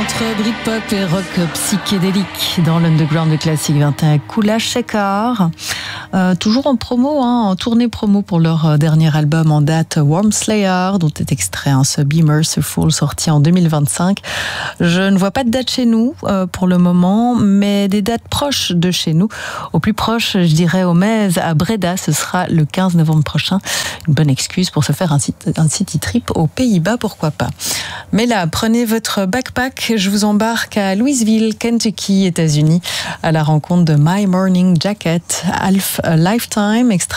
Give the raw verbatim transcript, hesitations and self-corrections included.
entre Britpop et rock psychédélique dans l'underground de Classique vingt et un. Kula Shaker, euh, toujours en promo, hein, en tournée promo pour leur dernier album en date, Worm Slayer, dont est extrait hein, ce Be Merciful, sorti en deux mille vingt-cinq. Je ne vois pas de date chez nous euh, pour le moment, mais des dates proches de chez nous. Au plus proche, je dirais au Metz, à Breda, ce sera le quinze novembre prochain. Une bonne excuse pour se faire un, un city trip aux Pays-Bas, pourquoi pas. Mais là, prenez votre backpack, je vous embarque à Louisville, Kentucky, États-Unis, à la rencontre de My Morning Jacket, Half a Lifetime, extrait